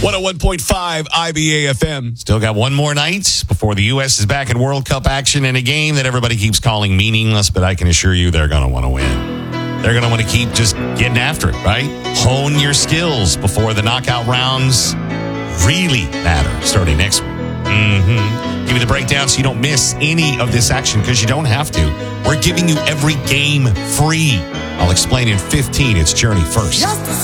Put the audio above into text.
101.5 IBA FM. Still got one more night before the U.S. is back in World Cup action in a game that everybody keeps calling meaningless, but I can assure you they're going to want to win. They're going to want to keep just getting after it, right? Hone your skills before the knockout rounds really matter starting next week. Give you the breakdown so you don't miss any of this action because you don't have to. We're giving you every game free. I'll explain in 15. It's Journey first.